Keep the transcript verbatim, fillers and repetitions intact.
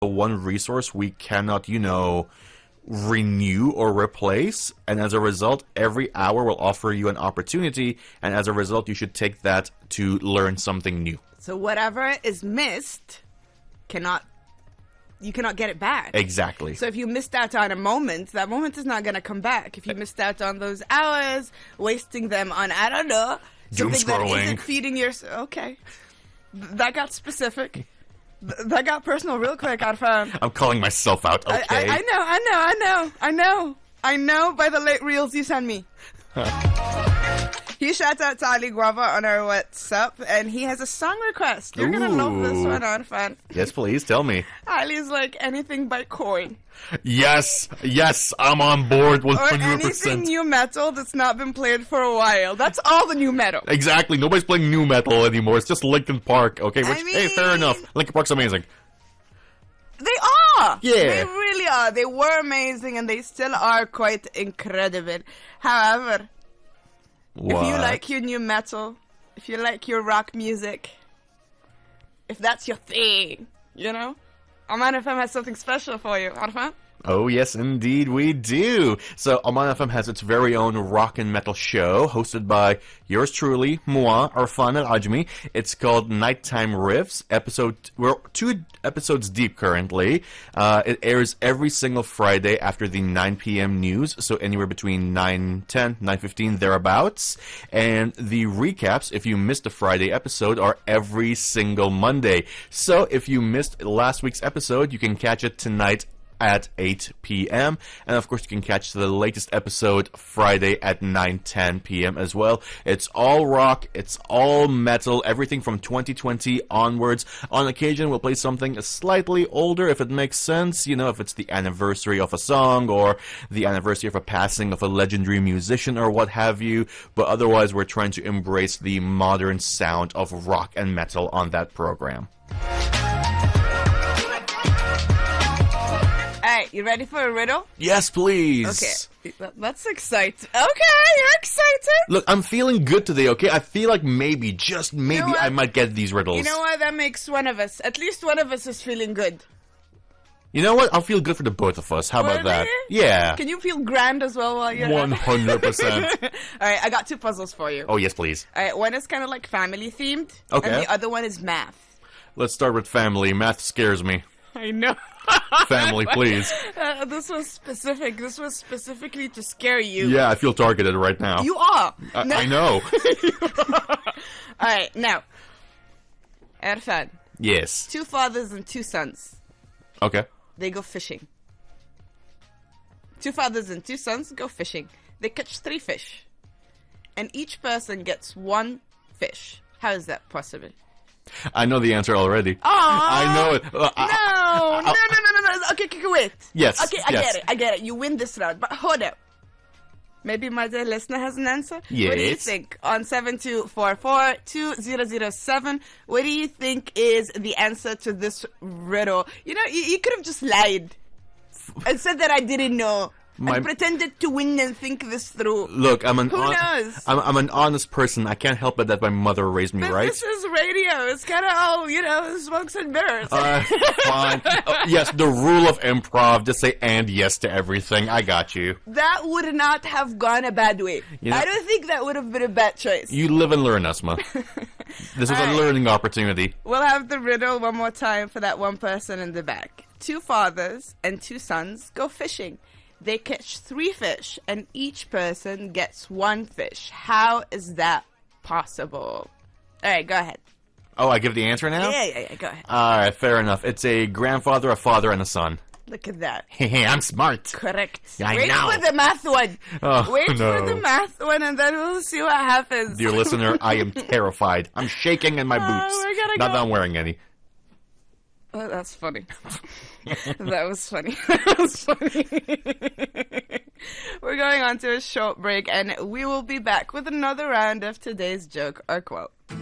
one resource we cannot, you know, renew or replace, and as a result, every hour will offer you an opportunity, and as a result, you should take that to learn something new. So whatever is missed cannot, you cannot get it back. Exactly. So if you missed out on a moment, that moment is not going to come back. If you missed out on those hours, wasting them on, I don't know, Doom something that scrolling. isn't feeding your... Okay. Th- That got specific. Th- That got personal real quick, Arfan. I'm calling myself out, okay? I, I, I know, I know, I know, I know. I know by the late reels you send me. He shouts out to Ali Guava on our WhatsApp, and he has a song request. You're going to love this Ooh. one, Arfan. Yes, please, tell me. Ali's like, anything by Korn. Yes, yes, I'm on board one Or hundred anything percent. new metal that's not been played for a while. That's all the new metal. Exactly, nobody's playing new metal anymore. It's just Linkin Park, okay? Which, I hey, fair mean- enough. Linkin Park's amazing. They are! Yeah. They really are. They were amazing, and they still are quite incredible. However, What? if you like your new metal, if you like your rock music, if that's your thing, you know, Oman F M has something special for you, Arfan. Oh, yes, indeed we do. So, Oman F M has its very own rock and metal show, hosted by yours truly, moi, Arfan Al-Ajmi. It's called Nighttime Riffs. Episode, we're two episodes deep currently. Uh, it airs every single Friday after the nine p.m. news, so anywhere between nine ten, nine fifteen, thereabouts. And the recaps, if you missed a Friday episode, are every single Monday. So, if you missed last week's episode, you can catch it tonight at eight p.m. And of course, you can catch the latest episode Friday at nine ten p.m. as well. It's all rock, it's all metal, everything from twenty twenty onwards. On occasion, we'll play something slightly older if it makes sense, you know, if it's the anniversary of a song or the anniversary of a passing of a legendary musician or what have you. But otherwise, we're trying to embrace the modern sound of rock and metal on that program. Alright, you ready for a riddle? Yes, please. Okay, that- that's exciting. Okay, you're excited? Look, I'm feeling good today, okay? I feel like maybe, just maybe, what? I might get these riddles. You know what? That makes one of us. At least one of us is feeling good. You know what? I'll feel good for the both of us. How about that? Really? Yeah. Can you feel grand as well while you're one hundred percent. Alright, I got two puzzles for you. Oh, yes, please. Alright, one is kind of like family themed. Okay. And the other one is math. Let's start with family. Math scares me. I know. Family, please. Uh, this was specific. This was specifically to scare you. Yeah, I feel targeted right now. You are. I, No- I know. Alright, now. Erfan, Yes. two fathers and two sons. Okay. They go fishing. Two fathers and two sons go fishing. They catch three fish. And each person gets one fish. How is that possible? I know the answer already. Aww. I know it. Uh, I- No, no, no, no, no, no. Okay, okay, wait. Yes, Okay, I yes. get it. I get it. You win this round. But hold up. Maybe my dear listener has an answer? What do you Yes. think? On seven two four four two zero zero seven, what do you think is the answer to this riddle? You know, you, you could have just lied and said that I didn't know. My- and pretended to win and think this through. Look, I'm an Who hon- knows? I'm, I'm an honest person. I can't help it that my mother raised me But right. this is radio. It's kind of all, you know, smokes and mirrors. Uh, fine. Oh, yes, the rule of improv. Just say and yes to everything. I got you. That would not have gone a bad way. You know- I don't think that would have been a bad choice. You live and learn, Asma. This was a Alright. learning opportunity. We'll have the riddle one more time for that one person in the back. Two fathers and two sons go fishing. They catch three fish, and each person gets one fish. How is that possible? All right, go ahead. Oh, I give the answer now? Yeah, yeah, yeah, go ahead. Alright, fair enough. It's a grandfather, a father, and a son. Look at that. Hey, I'm smart. Correct. I Wait know. for the math one. Oh, Wait no. for the math one, and then we'll see what happens. Dear listener, I am terrified. I'm shaking in my boots. Oh, we gotta Not go. that I'm wearing any. Oh, that's funny. That was funny. That was funny. We're going on to a short break, and we will be back with another round of today's joke or quote.